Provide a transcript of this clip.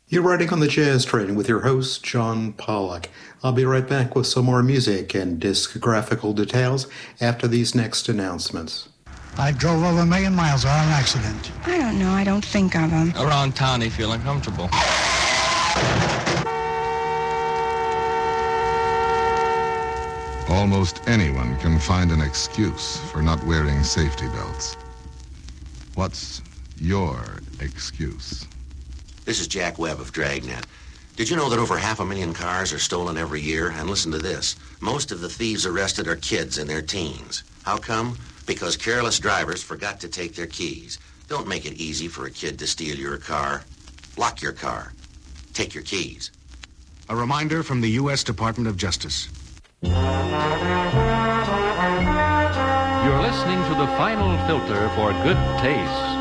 You're riding on the Jazz Train with your host, John Pollock. I'll be right back with some more music and discographical details after these next announcements. I drove over 1 million miles without an accident. I don't know. I don't think of them. Around town, they feel uncomfortable. Almost anyone can find an excuse for not wearing safety belts. What's your excuse? This is Jack Webb of Dragnet. Did you know that over 500,000 cars are stolen every year? And listen to this. Most of the thieves arrested are kids in their teens. How come? Because careless drivers forgot to take their keys. Don't make it easy for a kid to steal your car. Lock your car. Take your keys. A reminder from the U.S. Department of Justice. You're listening to The Final Filter for Good Taste.